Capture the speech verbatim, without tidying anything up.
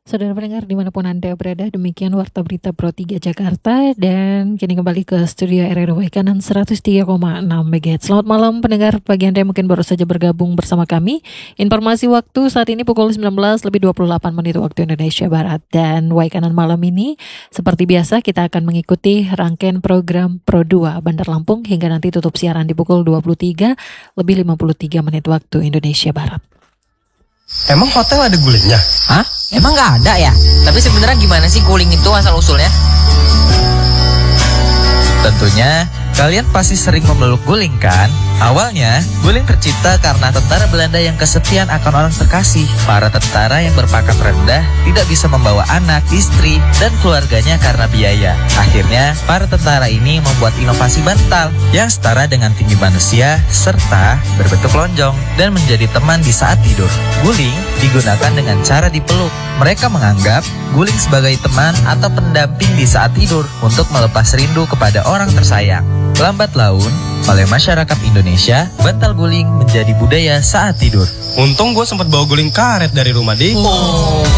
Saudara pendengar dimanapun Anda berada, demikian Warta Berita Pro tiga Jakarta, dan kini kembali ke studio R R W Kanan seratus tiga koma enam megahertz. Selamat malam pendengar, bagi Anda yang mungkin baru saja bergabung bersama kami. Informasi waktu saat ini pukul sembilan belas lebih dua puluh delapan menit waktu Indonesia Barat. Dan W Kanan malam ini, seperti biasa kita akan mengikuti rangkaian program Pro dua Bandar Lampung hingga nanti tutup siaran di pukul dua puluh tiga lebih lima puluh tiga menit waktu Indonesia Barat. Emang hotel ada gulingnya? Hah? Emang nggak ada ya? Tapi sebenarnya gimana sih guling itu asal-usulnya? Tentunya, kalian pasti sering memeluk guling kan? Awalnya, guling tercipta karena tentara Belanda yang kesepian akan orang terkasih. Para tentara yang berpangkat rendah tidak bisa membawa anak, istri, dan keluarganya karena biaya. Akhirnya, para tentara ini membuat inovasi bantal yang setara dengan tinggi manusia serta berbentuk lonjong dan menjadi teman di saat tidur. Guling digunakan dengan cara dipeluk. Mereka menganggap guling sebagai teman atau pendamping di saat tidur untuk melepas rindu kepada orang tersayang. Lambat laun, oleh masyarakat Indonesia, bantal guling menjadi budaya saat tidur. Untung gue sempat bawa guling karet dari rumah deh. Oh.